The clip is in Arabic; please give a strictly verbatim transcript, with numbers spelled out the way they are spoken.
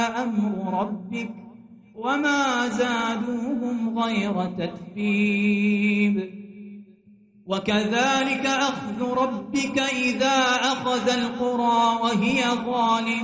أمر ربك وما زادوهم غير تتبيب وكذلك أخذ ربك إذا أخذ القرى وهي ظالمة